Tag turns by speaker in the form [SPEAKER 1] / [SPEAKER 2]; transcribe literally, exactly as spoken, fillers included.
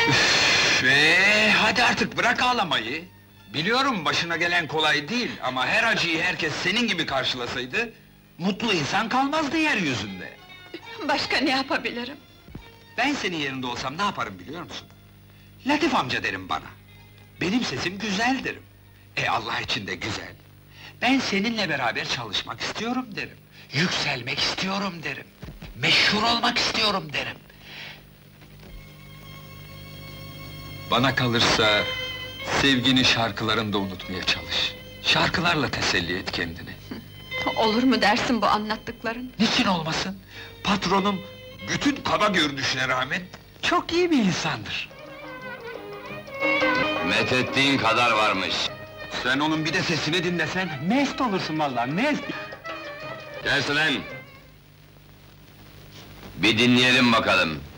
[SPEAKER 1] Ee, hadi artık bırak ağlamayı! Biliyorum başına gelen kolay değil ama her acıyı herkes senin gibi karşılasaydı... ...mutlu insan kalmazdı yeryüzünde!
[SPEAKER 2] Başka ne yapabilirim?
[SPEAKER 1] Ben senin yerinde olsam ne yaparım biliyor musun? Latif amca derim bana! Benim sesim güzel derim! E Allah için de güzel! Ben seninle beraber çalışmak istiyorum derim! Yükselmek istiyorum derim! Meşhur olmak istiyorum derim! Bana kalırsa... ...sevgini şarkılarında unutmaya çalış! Şarkılarla teselli et kendini!
[SPEAKER 2] Olur mu dersin bu anlattıkların?
[SPEAKER 1] Niçin olmasın? Patronum, bütün kaba görünüşüne rağmen... ...çok iyi bir insandır!
[SPEAKER 3] Methettiğin kadar varmış.
[SPEAKER 1] Sen onun bir de sesini dinlesen, mest olursun vallahi, mest!
[SPEAKER 3] Kes lan! Bir dinleyelim bakalım.